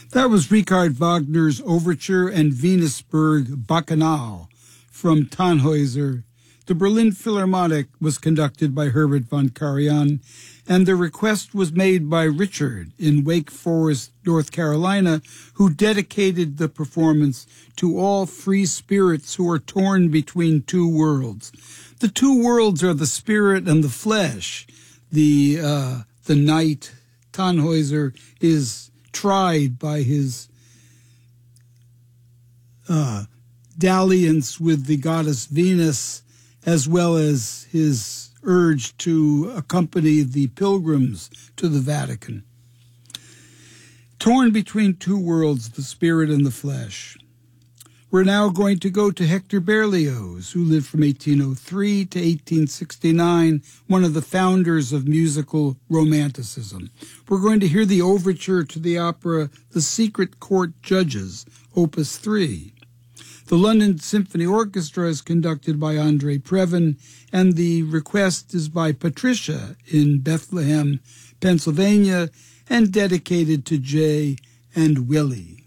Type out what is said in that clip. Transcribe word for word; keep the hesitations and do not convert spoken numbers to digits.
That was Richard Wagner's Overture and Venusberg Bacchanal from Tannhäuser. The Berlin Philharmonic was conducted by Herbert von Karajan, and the request was made by Richard in Wake Forest, North Carolina, who dedicated the performance to all free spirits who are torn between two worlds. The two worlds are the spirit and the flesh. The, uh, the knight, Tannhäuser, is tried by his uh, dalliance with the goddess Venus, as well as his urge to accompany the pilgrims to the Vatican. Torn between two worlds, the spirit and the flesh. We're now going to go to Hector Berlioz, who lived from eighteen oh three to eighteen sixty-nine, one of the founders of musical romanticism. We're going to hear the overture to the opera The Secret Court Judges, Opus three. The London Symphony Orchestra is conducted by Andre Previn, and the request is by Patricia in Bethlehem, Pennsylvania, and dedicated to Jay and Willie.